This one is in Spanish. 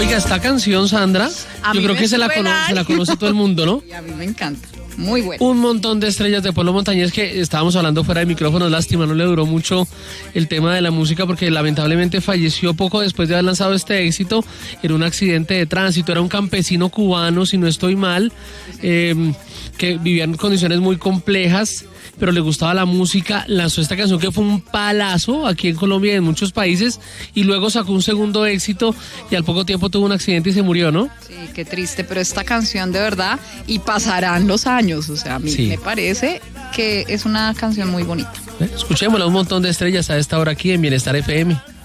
Oiga, esta canción, Sandra, yo creo que se la conoce todo el mundo, ¿no? Y a mí me encanta. Muy bueno. Un montón de estrellas de Pueblo Montañés que estábamos hablando fuera de micrófonos. Lástima, no le duró mucho el tema de la música porque lamentablemente falleció poco después de haber lanzado este éxito en un accidente de tránsito. Era un campesino cubano, si no estoy mal, que vivía en condiciones muy complejas, pero le gustaba la música. Lanzó esta canción que fue un palazo aquí en Colombia y en muchos países, y luego sacó un segundo éxito y al poco tiempo tuvo un accidente y se murió, ¿no? Sí, qué triste, pero esta canción de verdad, y pasarán los años, o sea, a mí me parece que es una canción muy bonita. Escuchémosla, un montón de estrellas a esta hora aquí en Bienestar FM.